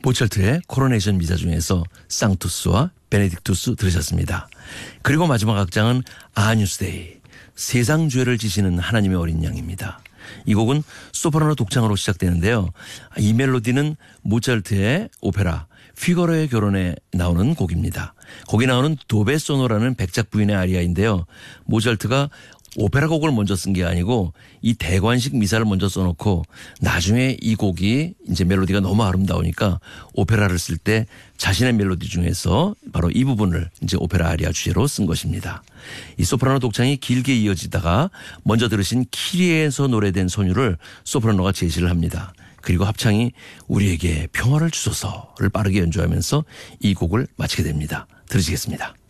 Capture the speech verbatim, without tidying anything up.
모차르트의 코로네이션 미사 중에서 상투스와 베네딕투스 들으셨습니다. 그리고 마지막 악장은 아뉴스데이, 세상 죄를 지시는 하나님의 어린 양입니다. 이 곡은 소프라노 독창으로 시작되는데요. 이 멜로디는 모차르트의 오페라 피거로의 결혼에 나오는 곡입니다. 거기 나오는 도베소노라는 백작 부인의 아리아인데요. 모차르트가 오페라 곡을 먼저 쓴 게 아니고 이 대관식 미사를 먼저 써놓고 나중에 이 곡이 이제 멜로디가 너무 아름다우니까 오페라를 쓸 때 자신의 멜로디 중에서 바로 이 부분을 이제 오페라 아리아 주제로 쓴 것입니다. 이 소프라노 독창이 길게 이어지다가 먼저 들으신 키리에에서 노래된 소녀를 소프라노가 제시를 합니다. 그리고 합창이 우리에게 평화를 주소서를 빠르게 연주하면서 이 곡을 마치게 됩니다. 들으시겠습니다.